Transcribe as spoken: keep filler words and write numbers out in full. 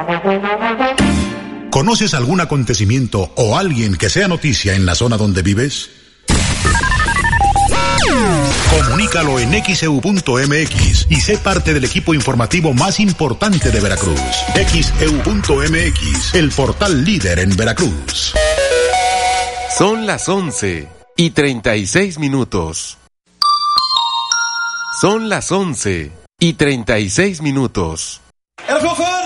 ¿Conoces algún acontecimiento o alguien que sea noticia en la zona donde vives? Comunícalo en X E U punto M X y sé parte del equipo informativo más importante de Veracruz. X E U punto M X, el portal líder en Veracruz. Son las once y treinta y seis minutos. Son las once y treinta y seis minutos. ¡El Jojo!